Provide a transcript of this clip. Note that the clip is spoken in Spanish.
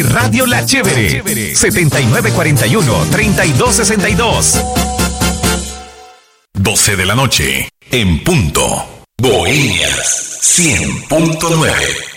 Radio La Chévere, 7941-3262. 12 de la noche, en punto. Bohemias 100.9.